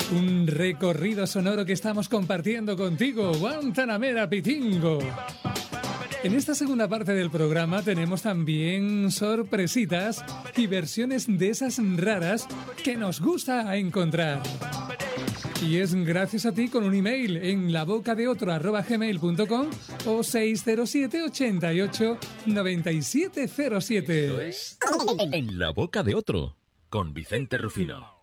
Un recorrido sonoro que estamos compartiendo contigo, Guantanamera Pitingo. En esta segunda parte del programa tenemos también sorpresitas y versiones de esas raras que nos gusta encontrar. Y es gracias a ti con un email en labocadeotro@gmail.com o 607 88 9707. Esto es En la boca de otro, con Vicente Rufino.